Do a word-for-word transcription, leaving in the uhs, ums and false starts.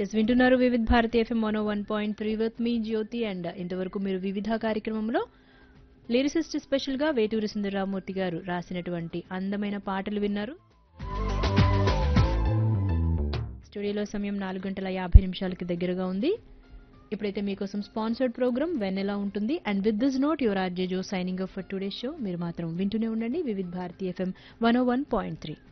Yes వింటున్నారు Vividh Bharati FM one one point three with me Jyothi and ఇంతవరకు మీరు వివిధ కార్యక్రమంలో లిరిసిస్ట్ స్పెషల్ గా వేటూరి సుందరరామూర్తి గారు రాసినటువంటి అందమైన పాటలు విన్నారు. స్టూడియోలో సమయం నాలుగు గంటల యాభై నిమిషాలకి దగ్గరగా ఉంది. ఇప్పుడైతే మీకోసం స్పాన్సర్డ్ ప్రోగ్రామ్ వెన్నెలా ఉంటుంది. And with this note your RJ Joe signing off for today show. మీరు మాత్రం వింటూనే ఉండండి Vividh Bharati FM one one point three.